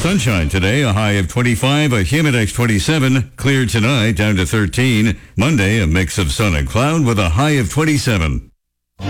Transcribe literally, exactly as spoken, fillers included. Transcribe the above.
Sunshine today, a high of twenty-five, a Humidex twenty-seven. Clear tonight, down to thirteen. Monday, a mix of sun and cloud with a high of twenty-seven.